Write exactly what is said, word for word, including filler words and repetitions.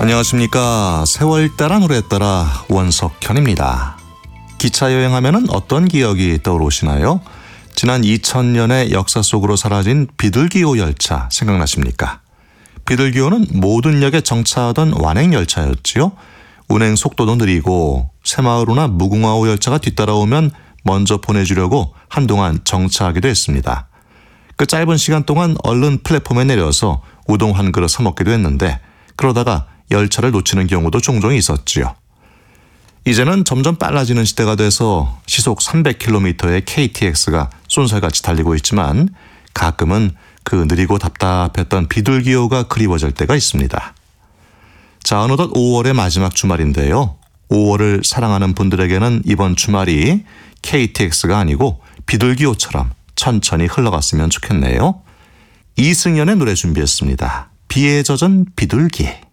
안녕하십니까. 세월 따라 노래 따라 원석현입니다. 기차 여행하면은 어떤 기억이 떠오르시나요? 지난 이천 년의 역사 속으로 사라진 비둘기호 열차 생각나십니까? 비둘기호는 모든 역에 정차하던 완행 열차였지요. 운행 속도도 느리고 새마을호나 무궁화호 열차가 뒤따라오면 먼저 보내주려고 한동안 정차하기도 했습니다. 그 짧은 시간 동안 얼른 플랫폼에 내려서 우동 한 그릇 사 먹기도 했는데 그러다가 열차를 놓치는 경우도 종종 있었지요. 이제는 점점 빨라지는 시대가 돼서 시속 삼백 킬로미터의 케이티엑스가 쏜살같이 달리고 있지만 가끔은 그 느리고 답답했던 비둘기호가 그리워질 때가 있습니다. 자, 어느덧 오월의 마지막 주말인데요. 오월을 사랑하는 분들에게는 이번 주말이 케이티엑스가 아니고 비둘기호처럼 천천히 흘러갔으면 좋겠네요. 이승연의 노래 준비했습니다. 비에 젖은 비둘기.